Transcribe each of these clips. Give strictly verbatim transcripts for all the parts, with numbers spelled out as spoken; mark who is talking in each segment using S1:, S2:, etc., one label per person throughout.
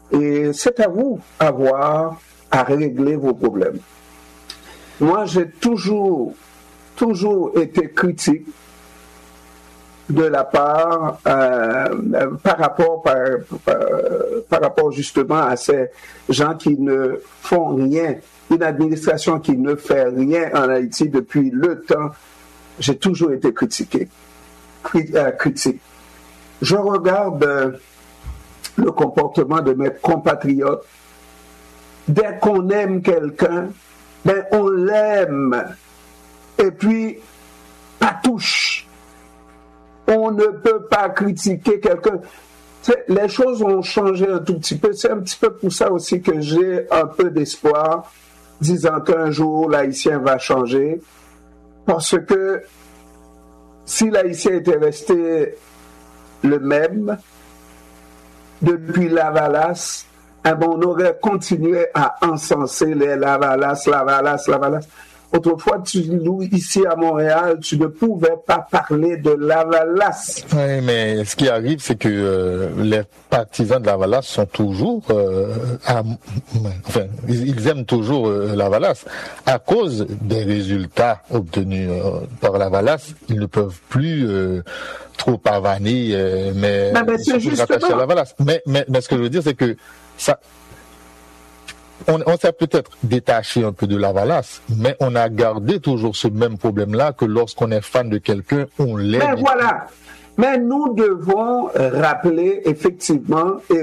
S1: Et c'est à vous avoir à régler vos problèmes. Moi, j'ai toujours, toujours été critique de la part, euh, par rapport, par, par, par rapport justement à ces gens qui ne font rien, une administration qui ne fait rien en Haïti depuis le temps. J'ai toujours été critiqué, euh, critique. Je regarde euh, le comportement de mes compatriotes. Dès qu'on aime quelqu'un, ben on l'aime. Et puis, pas touche. On ne peut pas critiquer quelqu'un. C'est, les choses ont changé un tout petit peu. C'est un petit peu pour ça aussi que j'ai un peu d'espoir, disant qu'un jour l'haïtien va changer. Parce que si l'haïtien était resté le même depuis Lavalas, eh ben on aurait continué à encenser les Lavalas, Lavalas, Lavalas. Autrefois, tu, nous, ici à Montréal, tu ne pouvais pas parler de Lavalas.
S2: Oui, mais ce qui arrive, c'est que euh, les partisans de Lavalas sont toujours, euh, à, enfin, ils, ils aiment toujours euh, Lavalas. À cause des résultats obtenus euh, par Lavalas, ils ne peuvent plus euh, trop pavaner, euh, mais,
S1: mais, mais c'est justement...
S2: à Lavalas. Mais, mais, mais ce que je veux dire, c'est que ça... On, on s'est peut-être détaché un peu de Lavalas, mais on a gardé toujours ce même problème-là que lorsqu'on est fan de quelqu'un, on l'aime.
S1: Mais voilà. Mais nous devons rappeler effectivement, et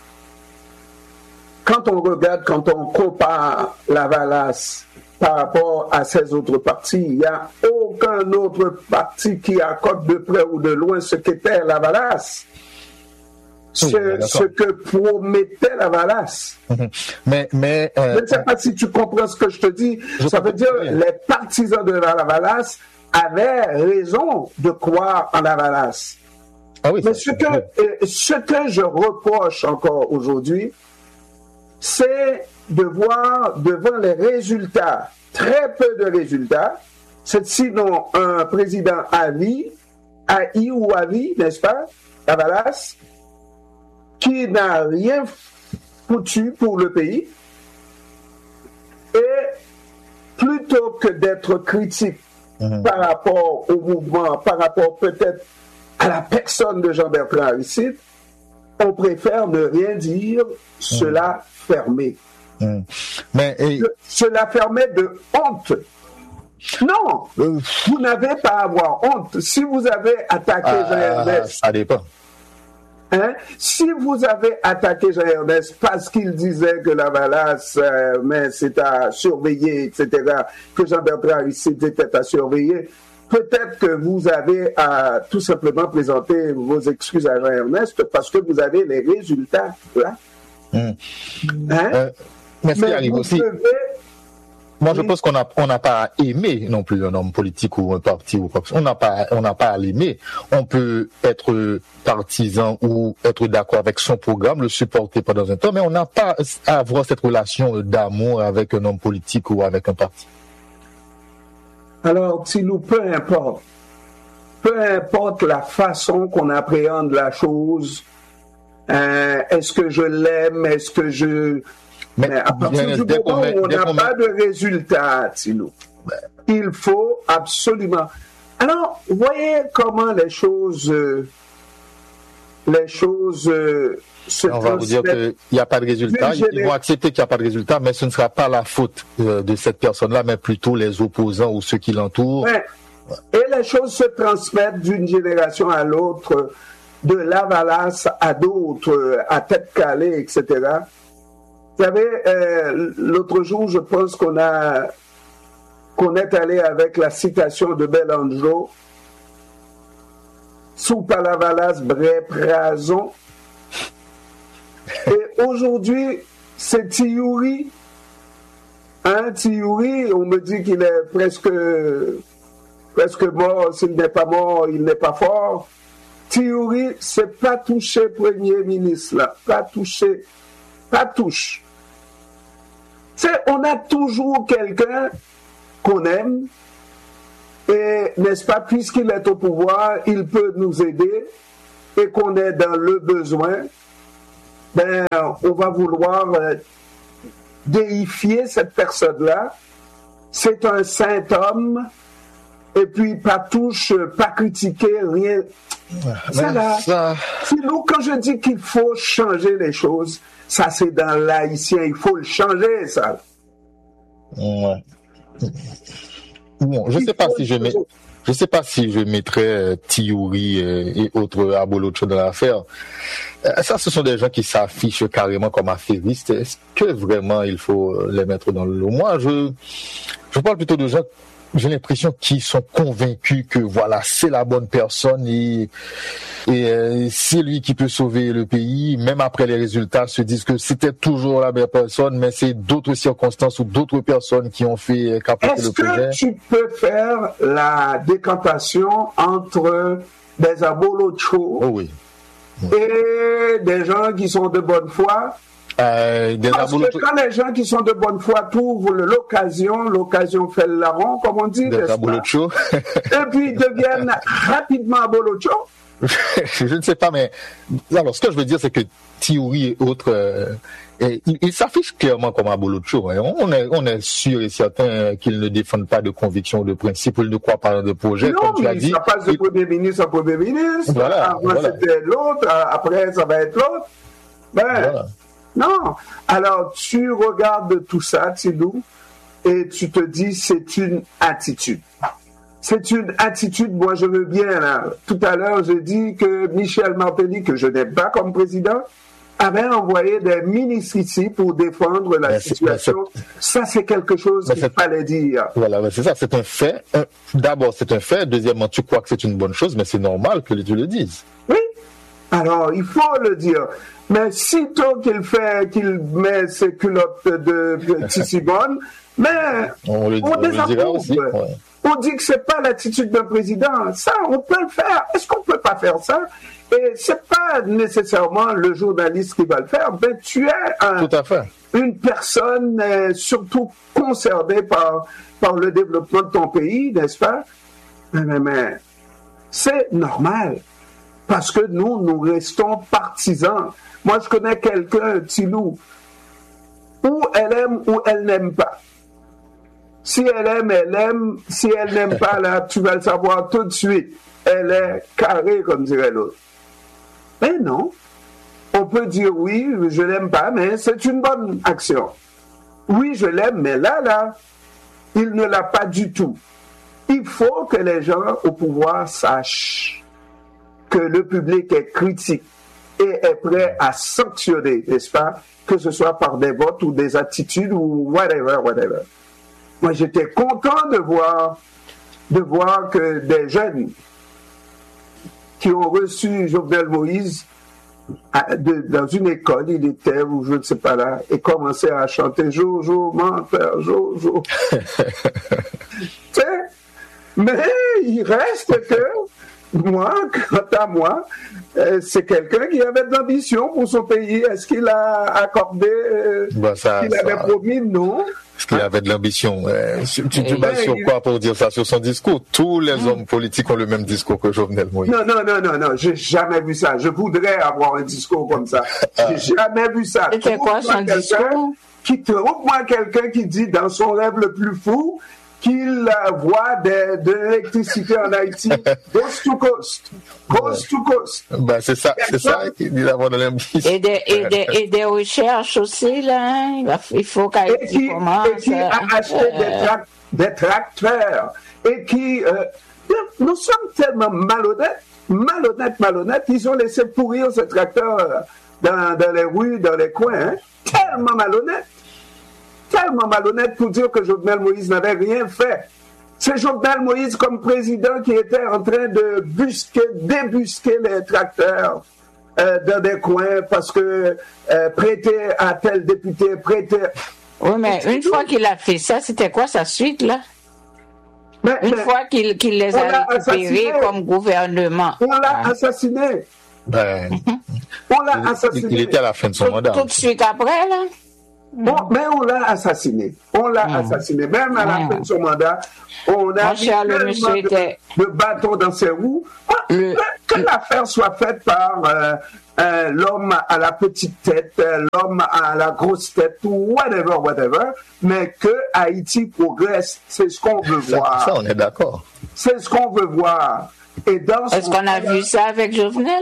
S1: quand on regarde, quand on compare Lavalas par rapport à ces autres partis, il n'y a aucun autre parti qui accorde de près ou de loin ce qu'était Lavalas. Ce, oui, ce que promettait Lavalas.
S2: Mais, mais, euh,
S1: je ne sais pas si tu comprends ce que je te dis. Ça veut dire que les partisans de Lavalas avaient raison de croire en Lavalas.
S2: Ah oui,
S1: mais ce que, euh, ce que je reproche encore aujourd'hui, c'est de voir devant les résultats, très peu de résultats, c'est sinon un président à vie, à I ou à vie, n'est-ce pas, Lavalas, qui n'a rien foutu pour le pays, et plutôt que d'être critique mmh. par rapport au mouvement, par rapport peut-être à la personne de Jean-Bertrand Aristide, on préfère ne rien dire, mmh. cela fermé.
S2: Mmh. Mais, et...
S1: Cela fermé de honte. Non, mmh. vous n'avez pas à avoir honte. Si vous avez attaqué
S2: ah,
S1: Jean-Ernest,
S2: ça dépend.
S1: Hein? Si vous avez attaqué Jean-Ernest parce qu'il disait que Lavalas, euh, mais c'est à surveiller, et cetera, que Jean-Bertrand Aristide était à surveiller, peut-être que vous avez à tout simplement présenter vos excuses à Jean-Ernest parce que vous avez les résultats là.
S2: Mmh.
S1: Hein?
S2: Euh, mais ce qui arrive aussi. Devez... Moi, je pense qu'on n'a on n'a pas à aimer non plus un homme politique ou un parti ou quoi. On n'a pas, on n'a pas à l'aimer. On peut être partisan ou être d'accord avec son programme, le supporter pendant un temps, mais on n'a pas à avoir cette relation d'amour avec un homme politique ou avec un parti.
S1: Alors, Tilou, peu importe. Peu importe la façon qu'on appréhende la chose, euh, est-ce que je l'aime, est-ce que je... Mais, Mais à partir du moment où on n'a pas de résultat, Tilou, il faut absolument... Alors, vous voyez comment les choses... Euh, les choses... Euh, se
S2: on va vous dire qu'il n'y a pas de résultat. Ils géné... vont accepter qu'il n'y a pas de résultat, mais ce ne sera pas la faute euh, de cette personne-là, mais plutôt les opposants ou ceux qui l'entourent.
S1: Ouais. Et les choses se transmettent d'une génération à l'autre, de Lavalas à d'autres, à tête calée, et cetera. Vous savez, euh, l'autre jour, je pense qu'on a qu'on est allé avec la citation de Belangelo. Sous Palavalas, Bré, Prazon. Et aujourd'hui, c'est Thiouri. Hein, Thiouri, on me dit qu'il est presque, presque mort. S'il n'est pas mort, il n'est pas fort. Thiouri, c'est pas touché Premier ministre, là. Pas touché. Pas touche. C'est, on a toujours quelqu'un qu'on aime, et n'est-ce pas, puisqu'il est au pouvoir, il peut nous aider, et qu'on est dans le besoin, ben, on va vouloir euh, déifier cette personne-là. C'est un saint homme, et puis pas touche, pas critiquer, rien. Ça, là, ça... C'est nous, quand je dis qu'il faut changer les choses, ça c'est dans l'haïtien, il faut le changer, ça.
S2: Ouais. Bon, je ne sais pas si je mets... Je ne sais pas si je mettrais euh, Thiouri euh, et autres Abolocho dans l'affaire. Euh, ça, ce sont des gens qui s'affichent carrément comme affairistes. Est-ce que vraiment il faut euh, les mettre dans le lot? Moi, je, je parle plutôt de gens, j'ai l'impression qu'ils sont convaincus que voilà, c'est la bonne personne et, et euh, c'est lui qui peut sauver le pays. Même après les résultats, se disent que c'était toujours la bonne personne, mais c'est d'autres circonstances ou d'autres personnes qui ont fait capoter le projet.
S1: Est-ce que tu peux faire la décantation entre des Abolocho
S2: oh oui.
S1: Oui. et des gens qui sont de bonne foi?
S2: Euh, des
S1: Parce que quand les gens qui sont de bonne foi trouvent l'occasion, l'occasion fait le larron, comme on dit,
S2: des Abolocho.
S1: Et puis ils deviennent rapidement Abolocho.
S2: Je ne sais pas, mais alors ce que je veux dire, c'est que Thiouri et autres, euh, et, ils, ils s'affichent clairement comme Abolocho. Hein. On est, on est sûr et certain qu'ils ne défendent pas de conviction ou de principe, ils ne croient pas dans de projet.
S1: Non,
S2: comme tu as dit.
S1: Ça passe de premier ministre à premier ministre.
S2: Voilà,
S1: Avant
S2: voilà.
S1: c'était l'autre, après ça va être l'autre. Ben, voilà. Non. Alors, tu regardes tout ça, Tidou, et tu te dis, c'est une attitude. C'est une attitude, moi je veux bien, là. Tout à l'heure, j'ai dit que Michel Martelly, que je n'aime pas comme président, avait envoyé des ministres ici pour défendre la mais situation. C'est, ça, c'est quelque chose qu'il fallait dire.
S2: Voilà, c'est ça, c'est un fait. D'abord, c'est un fait. Deuxièmement, tu crois que c'est une bonne chose, mais c'est normal que tu le dises.
S1: Oui. Alors, il faut le dire. Mais sitôt qu'il fait, qu'il met ses culottes de, de Tissibonne, mais
S2: on, le,
S1: on, on désapprouve.
S2: Aussi, ouais.
S1: On dit que c'est pas l'attitude d'un président. Ça, on peut le faire. Est-ce qu'on peut pas faire ça? Et c'est pas nécessairement le journaliste qui va le faire. Ben, tu es un,
S2: Tout à fait.
S1: une personne euh, surtout concernée par, par le développement de ton pays, n'est-ce pas? Mais, mais, mais c'est normal. Parce que nous, nous restons partisans. Moi, je connais quelqu'un, Tilou, ou elle aime ou elle n'aime pas. Si elle aime, elle aime. Si elle n'aime pas, là, tu vas le savoir tout de suite. Elle est carrée, comme dirait l'autre. Mais non. On peut dire oui, je l'aime pas, mais c'est une bonne action. Oui, je l'aime, mais là, là, il ne l'a pas du tout. Il faut que les gens au pouvoir sachent que le public est critique et est prêt à sanctionner, n'est-ce pas, que ce soit par des votes ou des attitudes ou whatever, whatever. Moi, j'étais content de voir, de voir que des jeunes qui ont reçu Jovenel Moïse à, de, dans une école, il était, ou je ne sais pas là, et commençaient à chanter « Jojo, menteur, Jojo ». Mais il reste que moi, quant à moi, euh, c'est quelqu'un qui avait de l'ambition pour son pays. Est-ce qu'il a accordé euh,
S2: bah ça,
S1: ce qu'il
S2: ça...
S1: avait promis? Non.
S2: Est-ce qu'il avait de l'ambition? euh, Tu te bases sur quoi pour dire ça? Sur son discours? Tous les hommes politiques ont le même discours que Jovenel Moïse.
S1: Non, non, non, non, non. J'ai jamais vu ça. Je voudrais avoir un discours comme ça. J'ai jamais vu ça.
S3: C'était quoi son discours?
S1: Qui trouve-moi quelqu'un qui dit dans son rêve le plus fou qu'il voit de, de l'électricité en Haïti coast to coast. Coast to coast.
S2: Ben, c'est ça, c'est ça qu'il dit d'avoir de l'ambition.
S3: Et des, et, des, et des recherches aussi, là. Hein? Il faut qu'Haïti commence.
S1: Et qui a acheté euh... des, tra- des tracteurs. Et qui... Euh, nous sommes tellement malhonnêtes, malhonnêtes, malhonnêtes, ils ont laissé pourrir ce tracteur dans, dans les rues, dans les coins. Hein? Tellement malhonnêtes. Tellement malhonnête pour dire que Jovenel Moïse n'avait rien fait. C'est Jovenel Moïse comme président qui était en train de busquer, débusquer les tracteurs euh, dans des coins parce que euh, prêter à tel député, prêter...
S3: Oui, mais une fois qu'il a fait ça, c'était quoi sa suite, là? Mais, une mais, fois qu'il, qu'il les a récupérés comme gouvernement.
S1: On l'a ah. assassiné.
S2: Ben,
S1: on l'a assassiné.
S2: Il était à la fin de son
S3: tout,
S2: mandat.
S3: Tout de suite après, là?
S1: Bon, mais on l'a assassiné. On l'a mmh. assassiné. Même à la mmh. fin de son mandat, on a mis tellement de, était... de bâtons dans ses roues. Le... Que, que l'affaire soit faite par euh, euh, l'homme à la petite tête, euh, l'homme à la grosse tête, ou whatever, whatever, mais que Haïti progresse, c'est ce qu'on veut
S2: ça,
S1: voir.
S2: Ça, on est d'accord.
S1: C'est ce qu'on veut voir. Et dans
S3: Est-ce qu'on a vu ça avec Jovenel?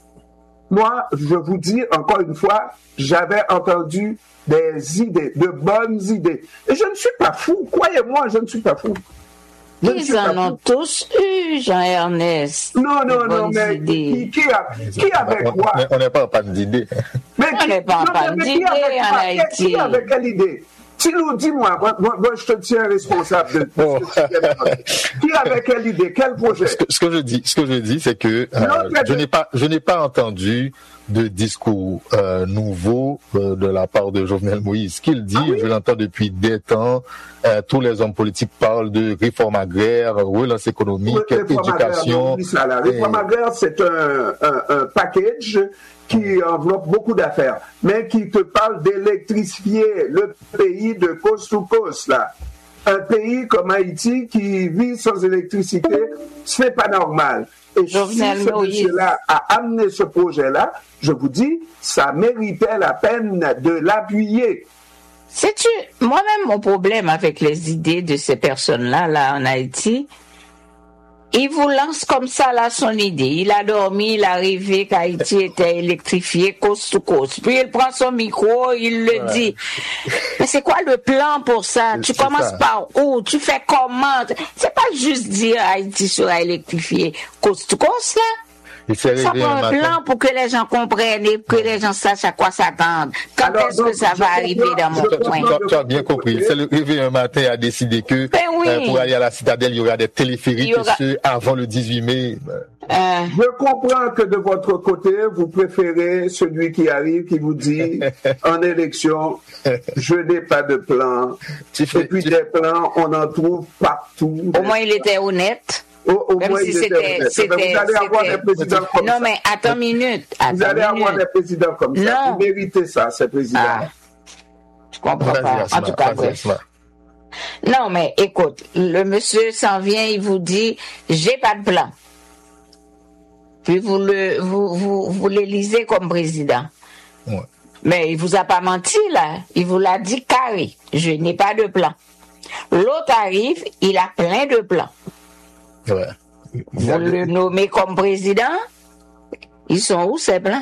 S1: Moi, je vous dis encore une fois, j'avais entendu des idées, de bonnes idées. Et je ne suis pas fou, croyez-moi, je ne suis pas fou.
S3: Je Ils en ont tous eu, Jean-Ernest.
S1: Non, non, non, mais qui, qui, a, qui avait quoi?
S2: On n'est pas en panne d'idées.
S3: On n'est pas en panne d'idées en Haïti.
S1: Qui avait quelle idée? Tu nous dis, moi, moi, moi, je te tiens responsable de, de oh. ce que tu Qui avait quelle idée, quel projet?
S2: Ce que, ce que je dis, ce que je dis, c'est que euh, je n'ai pas, je n'ai pas entendu de discours euh, nouveau euh, de la part de Jovenel Moïse. Ce qu'il dit, ah oui? Je l'entends depuis des temps. Euh, tous les hommes politiques parlent de réforme agraire, relance économique, oui, éducation.
S1: Agraire, ça, la réforme et... agraire, c'est un, un, un package qui enveloppe beaucoup d'affaires, mais qui te parle d'électrifier le pays de coast to coast, là. Un pays comme Haïti qui vit sans électricité, c'est pas normal. Et Jovenel si ce monsieur-là a amené ce projet-là, je vous dis, ça méritait la peine de l'appuyer.
S3: Sais-tu, moi-même, mon problème avec les idées de ces personnes-là, là, en Haïti, il vous lance comme ça, là, son idée. Il a dormi, il a rêvé qu'Haïti était électrifié, coast to coast. Puis il prend son micro, il le ouais. dit. Mais c'est quoi le plan pour ça? Tu commences ça. Par où? Tu fais comment? C'est pas juste dire Haïti sera électrifié, coast to coast, là? Ça prend un plan pour que les gens comprennent et que les gens sachent à quoi s'attendre. Quand Alors, est-ce donc, que ça va arriver dans mon coin?
S2: Tu as bien compris. C'est le réveil un matin a décidé que ben oui. euh, pour aller à la citadelle, il y aura des téléphériques aura... ce, avant le dix-huit mai.
S1: Euh... Je comprends que de votre côté, vous préférez celui qui arrive, qui vous dit en élection, je n'ai pas de plan. Et puis des plans, on en trouve partout.
S3: Au moins, il était honnête.
S1: Au, au
S3: Même
S1: moins,
S3: si c'était, c'était,
S1: vous allez avoir des présidents comme
S3: non,
S1: ça.
S3: Non, mais attends une minute. Attends
S1: vous allez
S3: minute.
S1: avoir des présidents comme ça. Non. Vous méritez ça, ces présidents. Ah.
S3: Je comprends pas. En tout cas, bref. Non, mais écoute, le monsieur s'en vient, il vous dit, j'ai pas de plan. Puis vous le, vous, vous, vous l'élisez comme président.
S2: Ouais.
S3: Mais il vous a pas menti, là. Il vous l'a dit carré. Je n'ai pas de plan. L'autre arrive, il a plein de plans.
S2: Ouais.
S3: Vous le nommez comme président? Ils sont où ces plans?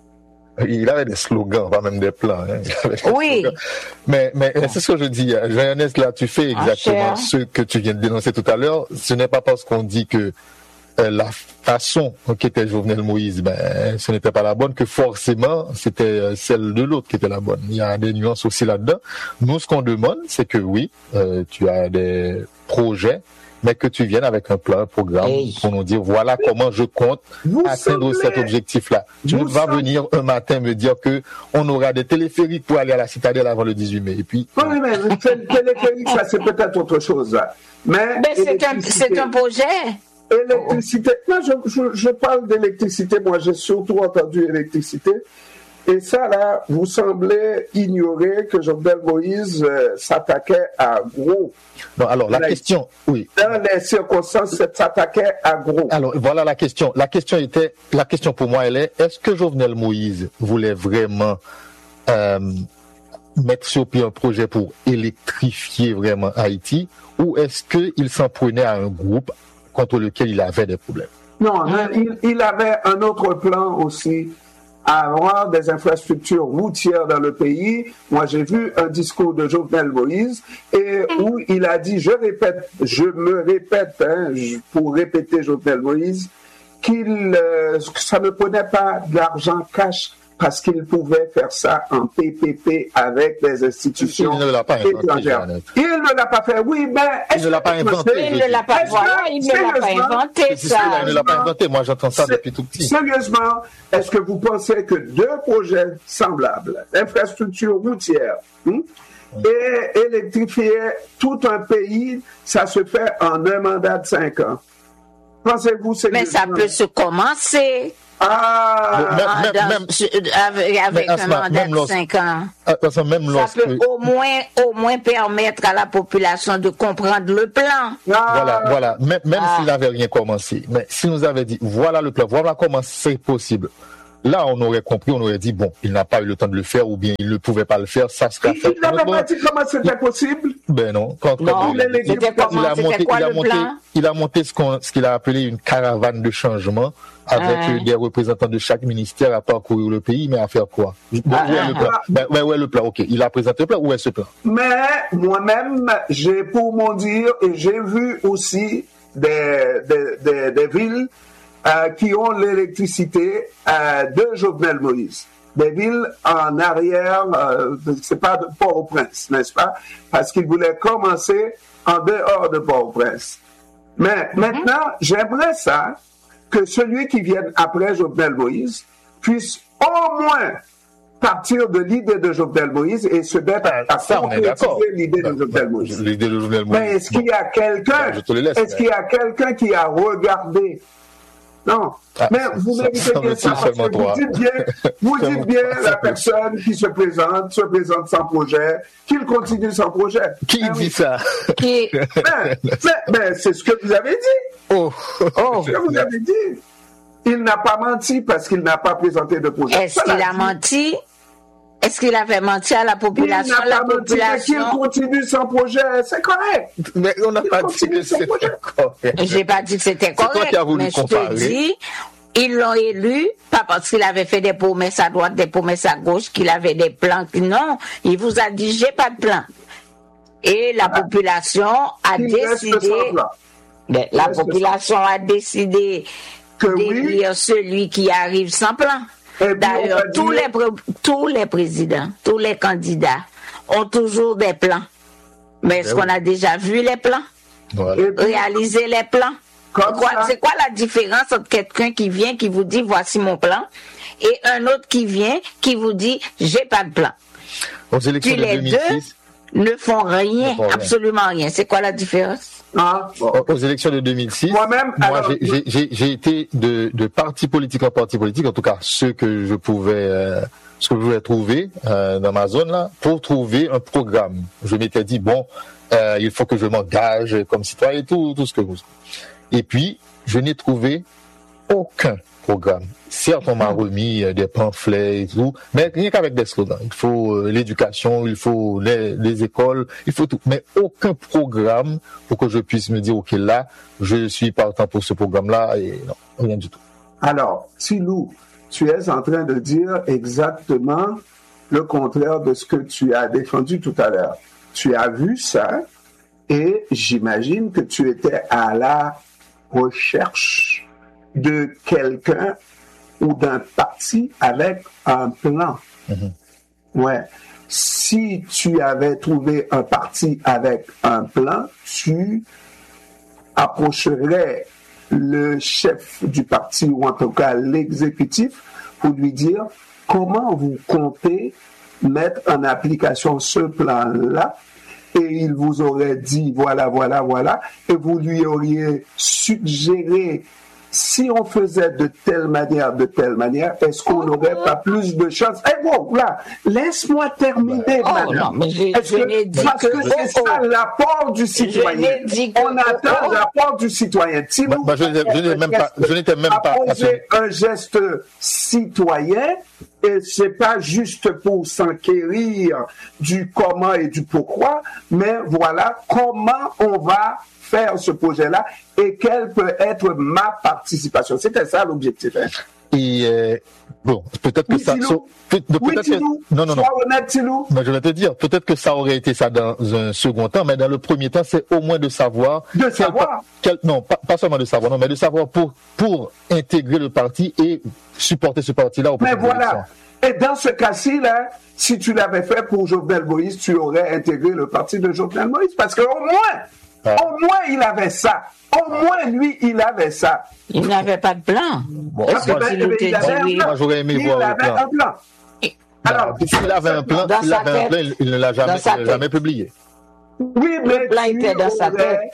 S2: Il avait des slogans, pas même des plans. Hein. Des
S3: oui.
S2: Slogans. Mais, mais oh. c'est ce que je dis. Jean-Ernest, là, tu fais exactement ah, ce que tu viens de dénoncer tout à l'heure. Ce n'est pas parce qu'on dit que euh, la façon qu'était Jovenel Moïse, ben, ce n'était pas la bonne, que forcément, c'était celle de l'autre qui était la bonne. Il y a des nuances aussi là-dedans. Nous, ce qu'on demande, c'est que oui, euh, tu as des projets, mais que tu viennes avec un plan, un programme, hey. pour nous dire, voilà comment je compte vous atteindre semblez, cet objectif-là. Tu ne vas semblez. venir un matin me dire que on aura des téléphériques pour aller à la citadelle avant le dix-huit mai. Et puis,
S1: oui, mais téléphérique, ça c'est peut-être autre chose. Mais,
S3: mais c'est, un, c'est un projet.
S1: Électricité. Moi, je, je, je parle d'électricité. Moi, j'ai surtout entendu électricité. Et ça, là, vous semblez ignorer que Jovenel Moïse euh, s'attaquait à gros.
S2: Non, alors, la, la question, oui.
S1: Dans les circonstances, s'attaquait à gros.
S2: Alors, voilà la question. La question était, la question pour moi, elle est, est-ce que Jovenel Moïse voulait vraiment euh, mettre sur pied un projet pour électrifier vraiment Haïti, ou est-ce qu'il s'en prenait à un groupe contre lequel il avait des problèmes?
S1: Non, il, il avait un autre plan aussi, à avoir des infrastructures routières dans le pays. Moi, j'ai vu un discours de Jovenel Moïse et où il a dit, je répète, je me répète, hein, pour répéter Jovenel Moïse, qu'il euh, ça ne prenait pas de l'argent cash parce qu'il pouvait faire ça en P P P avec des institutions
S2: il ne l'a pas
S1: étrangères.
S2: Inventé,
S1: il ne l'a pas fait, oui, mais
S2: il ne l'a pas inventé.
S3: Il ne l'a pas, voilà, il ne l'a pas inventé, ça.
S2: Il ne l'a pas inventé, moi j'entends ça depuis tout petit.
S1: Sérieusement, est-ce que vous pensez que deux projets semblables, infrastructures routières, hmm, et électrifier tout un pays, ça se fait en un mandat de cinq ans? pensez-vous sérieusement?
S3: Mais ça peut se commencer.
S1: Ah,
S3: même, dans, même, avec, avec un mandat de cinq ans.
S2: Ça, même
S3: ça peut au moins, au moins permettre à la population de comprendre le plan.
S2: Ah. Voilà, voilà. Même, même ah. s'il n'avait rien commencé, mais s'il nous avait dit, voilà le plan, voilà comment c'est possible. Là, on aurait compris, on aurait dit, bon, il n'a pas eu le temps de le faire ou bien il ne pouvait pas le faire, ça sera
S1: fait. Il n'avait pas dit comment c'était possible?
S2: Ben non. Quand,
S3: non,
S2: quand
S3: il, il, il, comment,
S2: a monté,
S3: quoi,
S2: il, a monté, il a monté ce, qu'on, ce qu'il a appelé une caravane de changement avec ah. des représentants de chaque ministère à parcourir le pays, mais à faire quoi? Bon, ah, où est ah, le plan? Ah. Ben, ouais, où est le plan? Ok, il a présenté le plan, où est ce plan?
S1: Mais moi-même, j'ai pour mon dire, et j'ai vu aussi des, des, des, des villes Euh, qui ont l'électricité euh, de Jovenel Moïse. Des villes en arrière, euh, c'est pas de Port-au-Prince, n'est-ce pas? Parce qu'ils voulaient commencer en dehors de Port-au-Prince. Mais mm-hmm. maintenant, j'aimerais ça, que celui qui vienne après Jovenel Moïse puisse au moins partir de l'idée de Jovenel Moïse et se mettre à, à
S2: ça,
S1: concrétiser l'idée de Jovenel Moïse.
S2: L'idée de Jovenel Moïse.
S1: Mais est-ce qu'il y a quelqu'un,
S2: ben, laisse,
S1: est-ce qu'il y a quelqu'un qui a regardé? Non, ah, mais vous méritez bien ça parce que vous dites bien, vous dites bien la personne qui se présente, se présente sans projet, qu'il continue sans projet.
S2: Qui ah, dit oui. ça?
S3: Qui...
S1: mais, mais, mais c'est ce que vous avez dit.
S2: Oh,
S1: oh. C'est ce que vous avez dit. Il n'a pas menti parce qu'il n'a pas présenté de projet.
S3: Est-ce qu'il a menti? Est-ce qu'il avait menti à la population?
S1: Il n'a
S3: la
S1: pas
S3: population...
S1: menti, qu'il continue sans projet, c'est correct.
S2: Mais on n'a pas dit que c'était correct.
S3: J'ai pas dit que c'était correct.
S2: C'est toi qui as voulu
S3: mais
S2: comparer.
S3: Je te dis, ils l'ont élu, pas parce qu'il avait fait des promesses à droite, des promesses à gauche, qu'il avait des plans. Non, il vous a dit, j'ai pas de plan. Et la ah. population a
S1: il
S3: décidé, la il population a décidé d'élire oui. celui qui arrive sans plan. D'ailleurs, tous les, tous les présidents, tous les candidats ont toujours des plans. Mais est-ce qu'on a déjà vu les plans?
S2: Voilà.
S3: Réaliser les plans? C'est quoi, c'est quoi la différence entre quelqu'un qui vient, qui vous dit voici mon plan, et un autre qui vient, qui vous dit j'ai pas de plan?
S2: Aux élections
S3: Puis
S2: de
S3: les
S2: deux mille six,
S3: deux ne font rien, ne font rien. absolument rien. C'est quoi la différence?
S1: Ah, bon.
S2: Aux élections de deux mille six,
S1: moi-même,
S2: moi
S1: alors,
S2: j'ai, j'ai, j'ai, j'ai été de, de parti politique en parti politique, en tout cas ceux que je pouvais, euh, ce que je voulais trouver euh, dans ma zone là, pour trouver un programme. Je m'étais dit bon, euh, il faut que je m'engage comme citoyen et tout, tout ce que vous. Et puis je n'ai trouvé aucun programme. Certes, on m'a remis euh, des pamphlets et tout, mais rien qu'avec des slogans. Il faut euh, l'éducation, il faut les, les écoles, il faut tout. Mais aucun programme pour que je puisse me dire, OK, là, je suis partant pour ce programme-là, et non, rien du tout.
S1: Alors, Tilou, tu es en train de dire exactement le contraire de ce que tu as défendu tout à l'heure. Tu as vu ça, et j'imagine que tu étais à la recherche de quelqu'un ou d'un parti avec un plan. Mm-hmm. Ouais. Si tu avais trouvé un parti avec un plan, tu approcherais le chef du parti ou en tout cas l'exécutif pour lui dire comment vous comptez mettre en application ce plan-là. Et il vous aurait dit voilà, voilà, voilà, et vous lui auriez suggéré si on faisait de telle manière, de telle manière, est-ce qu'on n'aurait pas plus de chance? Eh bon, là, laisse-moi terminer,
S3: oh,
S1: madame.
S3: Non, mais je, je
S1: que,
S3: dit
S1: parce que, que c'est ça l'apport du citoyen.
S3: Que,
S1: on attend oh, l'apport du citoyen. Si
S2: bah,
S1: vous
S2: bah, je, je, n'ai même pas, je n'étais même pas
S1: poser un geste citoyen, et c'est pas juste pour s'enquérir du comment et du pourquoi, mais voilà comment on va faire ce projet-là et quelle peut être ma participation. C'était ça l'objectif. Hein?
S2: Et euh, bon, peut-être que
S1: oui,
S2: ça...
S1: So,
S2: peut,
S1: oui,
S2: peut-être
S1: Tilou,
S2: que, non, non, non.
S1: Sois honnête, Tilou.
S2: Mais je vais te dire, peut-être que ça aurait été ça dans un second temps, mais dans le premier temps, c'est au moins de savoir...
S1: De savoir
S2: quel, Non, pas, pas seulement de savoir, non, mais de savoir pour, pour intégrer le parti et supporter ce parti-là au
S1: Mais voilà. Et dans ce cas-ci, là, si tu l'avais fait pour Jovenel Moïse, tu aurais intégré le parti de Jovenel Moïse. Parce qu'au moins, ah. au moins, il avait ça. Au moins, lui, il avait ça.
S3: Il n'avait pas de plan.
S2: Bon, moi, moi,
S1: il avait
S2: oui. moi, j'aurais aimé
S1: il
S2: voir
S1: avait
S2: le plan.
S1: un plan.
S2: Alors, s'il avait un plan, il, avait un plan, il ne l'a jamais, jamais publié.
S1: Oui, mais
S3: le plan était dans sa tête.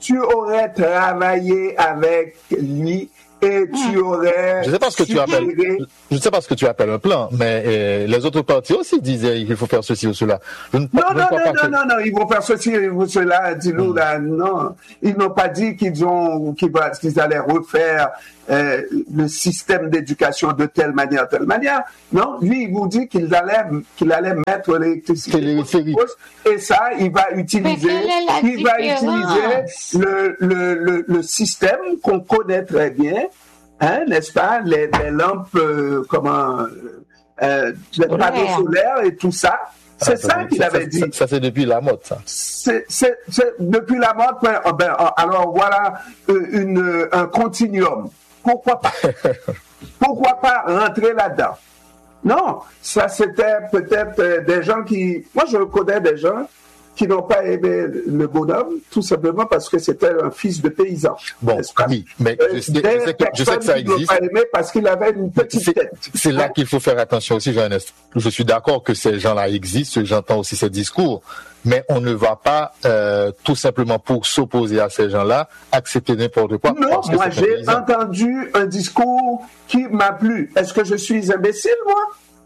S1: tu aurais travaillé avec lui et tu aurais...
S2: Je sais pas ce que tu appelles, je sais pas ce que tu appelles un plan, mais euh, les autres partis aussi disaient qu'il faut faire ceci ou cela. Je ne,
S1: non,
S2: je
S1: non,
S2: ne
S1: non,
S2: pas
S1: non,
S2: que...
S1: non, non, ils vont faire ceci, ils vont cela, dis-nous, mm. là, non. Ils n'ont pas dit qu'ils ont, qu'ils, qu'ils allaient refaire euh, le système d'éducation de telle manière, telle manière. Non, lui, il vous dit qu'il allait, qu'il allait mettre l'électricité. Et ça, il va utiliser, il va utiliser le, le, le, le système qu'on connaît très bien, hein, n'est-ce pas, les, les lampes, euh, comment, euh, les panneaux solaires et tout ça. C'est ah, ça, ça qu'il ça, avait
S2: ça,
S1: dit.
S2: Ça, ça, c'est depuis la mode, ça.
S1: C'est, c'est, c'est depuis la mode. Ben, ben, alors voilà une, un continuum. Pourquoi pas? Pourquoi pas rentrer là-dedans? Non, ça c'était peut-être des gens qui... Moi, je connais des gens qui n'ont pas aimé le bonhomme, tout simplement parce que c'était un fils de paysan.
S2: Bon, oui, mais je sais, je sais, que, je sais que ça existe.
S1: Pas aimé parce qu'il avait une petite
S2: c'est,
S1: tête.
S2: C'est là qu'il faut faire attention aussi, Jean-Ernest. Je suis d'accord que ces gens-là existent, j'entends aussi ces discours, mais on ne va pas euh, tout simplement pour s'opposer à ces gens-là accepter n'importe quoi.
S1: Non, moi j'ai entendu un discours qui m'a plu. Est-ce que je suis imbécile, moi?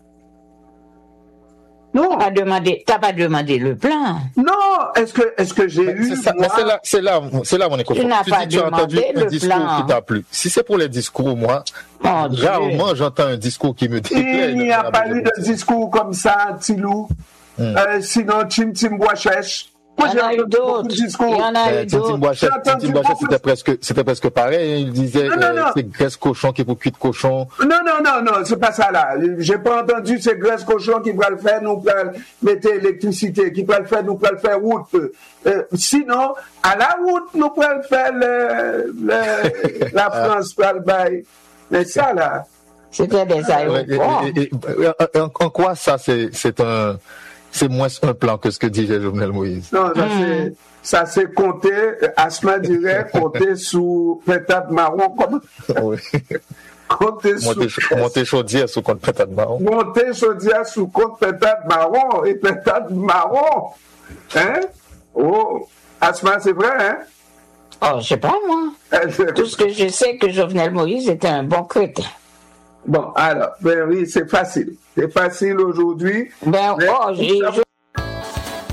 S3: Non, t'as pas demandé, t'as pas demandé le plan.
S1: Non, est-ce que, est-ce que j'ai eu.
S2: C'est, ça, moi... c'est là, c'est là, c'est là mon écho.
S3: Tu n'as
S2: tu
S3: pas
S2: dis, tu as entendu un discours
S3: plan.
S2: qui t'a plu. Si c'est pour les discours, moi, oh, rarement j'entends un discours qui me déplaît.
S1: Il n'y a pas eu de discours comme ça, Tilou. Hmm. Euh, sinon, Tim Tim Boachèche. Moi,
S3: il y en a eu d'autres. Il y en a eu d'autres.
S2: Tintin Boachèche, c'était presque, c'était presque pareil. Il disait, non, non, euh, non. c'est graisse cochon qui est pour cuire de cochon.
S1: Non, non, non, non, c'est pas ça là. J'ai pas entendu c'est graisse cochon qui va le faire, nous va mettre l'électricité, qui va le faire, nous va le faire route. Euh, sinon, à la route, nous va le faire le, le, la France va le bail. Mais ça là.
S3: C'était des aéroports.
S2: Et, et, et, en, en quoi ça, c'est, c'est un, c'est moins un plan que ce que disait Jovenel Moïse.
S1: Non, ça, mmh. c'est, ça c'est compter, Asma dirait, compter sous pétade marron. Comme...
S2: Oui.
S1: Compter
S2: monter,
S1: sous...
S2: monter chaudière sous compte pétade marron.
S1: Monter chaudière sous compte pétade marron et pétade marron. Hein? Oh, Asma, c'est vrai, hein?
S3: Oh, je sais pas, moi. Tout ce que je sais, que Jovenel Moïse était un bon chrétien.
S1: Bon, alors, ben oui, c'est facile. C'est facile aujourd'hui.
S3: Ben, oh, j'ai...